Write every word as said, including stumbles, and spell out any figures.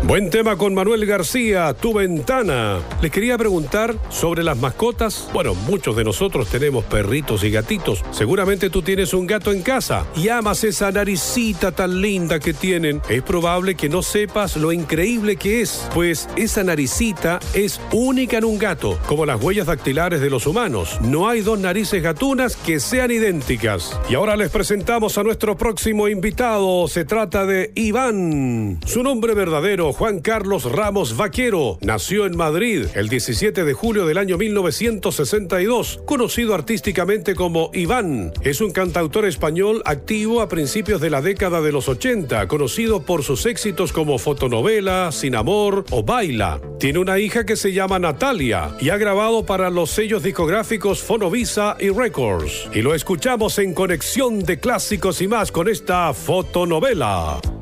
Buen tema con Manuel García, Tu Ventana. Les quería preguntar sobre las mascotas. Bueno, muchos de nosotros tenemos perritos y gatitos. Seguramente tú tienes un gato en casa y amas esa naricita tan linda que tienen. Es probable que no sepas lo increíble que es, pues esa naricita es única en un gato, como las huellas dactilares de los humanos. No hay dos narices gatunas que sean idénticas. Y ahora les presentamos a nuestro próximo invitado. Se trata de Iván. Su nombre verdadero, Juan Carlos Ramos Vaquero. Nació en Madrid el diecisiete de julio del año mil novecientos sesenta y dos, conocido artísticamente como Iván. Es un cantautor español activo a principios de la década de los ochenta, conocido por sus éxitos como Fotonovela, Sin Amor o Baila. Tiene una hija que se llama Natalia y ha grabado para los sellos discográficos Fonovisa y Records. Y lo escuchamos en Conexión de Clásicos y más con esta Fotonovela.